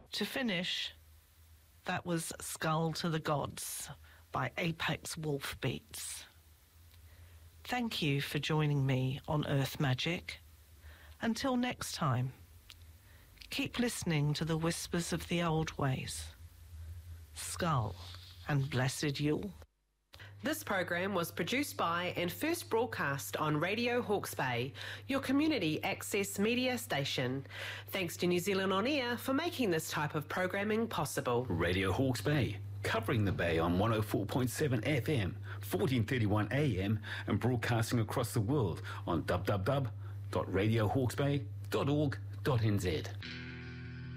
To finish, that was Skull to the Gods by Apex Wolf Beats. Thank you for joining me on Earth Magic. Until next time, keep listening to the whispers of the old ways. Skull and blessed Yule. This program was produced by and first broadcast on Radio Hawke's Bay, your community access media station. Thanks to New Zealand On Air for making this type of programming possible. Radio Hawke's Bay, covering the Bay on 104.7 FM, 1431 AM, and broadcasting across the world on www.radiohawksbay.org.nz.